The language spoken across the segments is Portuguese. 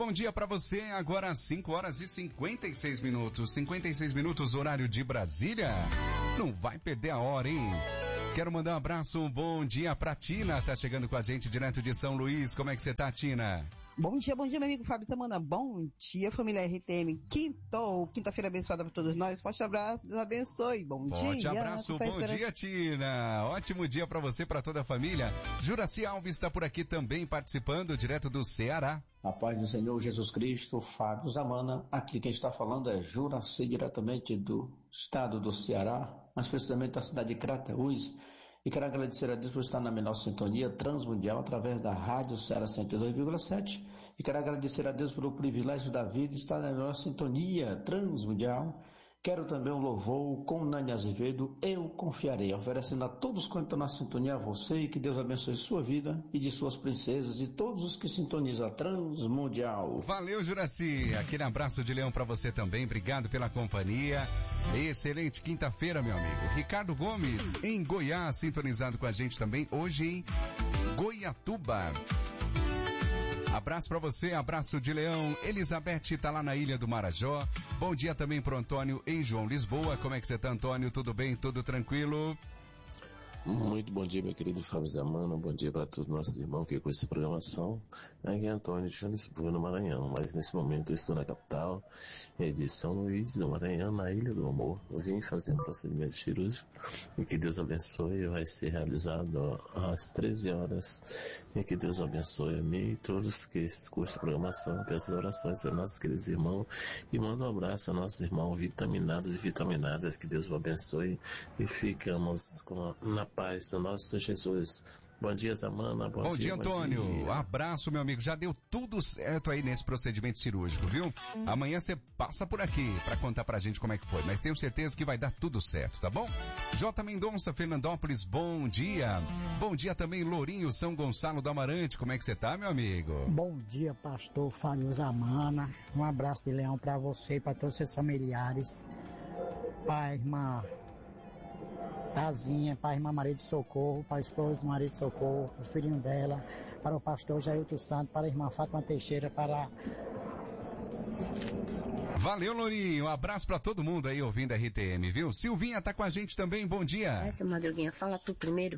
bom dia pra você. Agora 5 horas e 56 minutos. 56 minutos, horário de Brasília. Não vai perder a hora, hein? Quero mandar um abraço, um bom dia pra Tina. Tá chegando com a gente direto de São Luís. Como é que você tá, Tina? Bom dia, meu amigo Fábio Samana. Bom dia, família RTM. Quinta-feira abençoada para todos nós. Forte abraço, Deus abençoe. Bom dia. Forte abraço, bom dia, Tina. Ótimo dia para você, para toda a família. Juraci Alves está por aqui também participando, direto do Ceará. A paz do Senhor Jesus Cristo, Fábio Samana. Aqui quem está falando é Juraci, diretamente do estado do Ceará, mais precisamente da cidade de Crateús. E quero agradecer a Deus por estar na menor sintonia transmundial através da Rádio Ceará 102,7. E quero agradecer a Deus pelo privilégio da vida estar na menor sintonia transmundial. Quero também um louvor com Nani Azevedo, Eu Confiarei, oferecendo a todos quanto estão na sintonia a você e que Deus abençoe sua vida e de suas princesas e todos os que sintonizam a Transmundial. Valeu, Juraci. Aquele abraço de leão para você também. Obrigado pela companhia. Excelente quinta-feira, meu amigo. Ricardo Gomes, em Goiás, sintonizado com a gente também, hoje em Goiatuba. Abraço pra você, abraço de leão. Elizabeth tá lá na Ilha do Marajó. Bom dia também pro Antônio em João Lisboa. Como é que você tá, Antônio? Tudo bem? Tudo tranquilo? Muito bom dia, meu querido Fábio Zamano. Bom dia para todos os nossos irmãos que com essa programação. Aqui é Antônio de João Lisboa, no Maranhão. Mas nesse momento eu estou na capital, de São Luís do Maranhão, na Ilha do Amor. Eu vim fazendo procedimento cirúrgico e que Deus abençoe. Vai ser realizado às 13 horas. E que Deus abençoe a mim e todos que curtem a programação. Peço orações para nossos queridos irmãos e mando um abraço a nossos irmãos vitaminados e vitaminadas. Que Deus o abençoe e ficamos na paz do nosso Senhor Jesus. Bom dia, Zamana. Bom dia, Antônio. Abraço, meu amigo. Já deu tudo certo aí nesse procedimento cirúrgico, viu? Amanhã você passa por aqui pra contar pra gente como é que foi, mas tenho certeza que vai dar tudo certo, tá bom? J. Mendonça, Fernandópolis, bom dia. Bom dia também, Lourinho, São Gonçalo do Amarante. Como é que você tá, meu amigo? Bom dia, pastor Fábio Zamana. Um abraço de leão pra você e pra todos os seus familiares. Pai, irmã Tazinha, para a irmã Maria de Socorro, para a esposa do Maria de Socorro, o filhinho dela, para o pastor Jailton Santos, para a irmã Fátima Teixeira, para... Valeu, Lourinho. Um abraço pra todo mundo aí ouvindo a RTM, viu? Silvinha tá com a gente também, bom dia. Essa madruguinha, fala tu primeiro.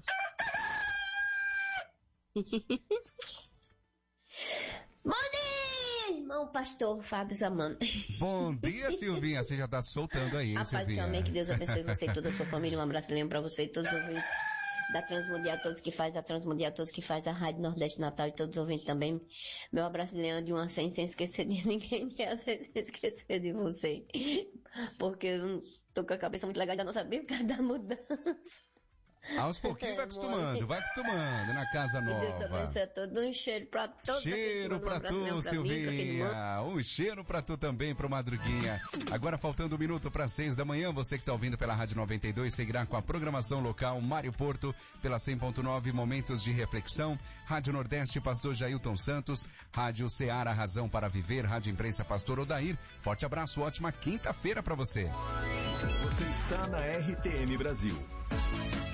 Bom dia, irmão pastor Fábio Zamana. Bom dia, Silvinha. Você já tá soltando aí, hein, Silvinha? Amém, que Deus abençoe você e toda a sua família. Um abraço pra você e todos os ouvintes da Transmundial, todos que faz a Transmundial, todos que faz a Rádio Nordeste Natal e todos os ouvintes também. Meu abraço, Leão, de uma sem esquecer de ninguém e às vezes esquecer de você. Porque eu não tô com a cabeça muito legal, ainda não sabia por causa da mudança. Aos pouquinhos vai acostumando na casa nova. Deus abençoe todo um cheiro pra todos. Cheiro pra tu, Silvinha. Um cheiro pra tu também, pro Madruguinha. Agora faltando 1 minuto para 6 da manhã, você que tá ouvindo pela Rádio 92 seguirá com a programação local Mário Porto, pela 100.9 Momentos de Reflexão, Rádio Nordeste Pastor Jailton Santos, Rádio Ceará Razão para Viver, Rádio Imprensa Pastor Odair. Forte abraço, ótima quinta-feira pra você. Você está na RTM Brasil.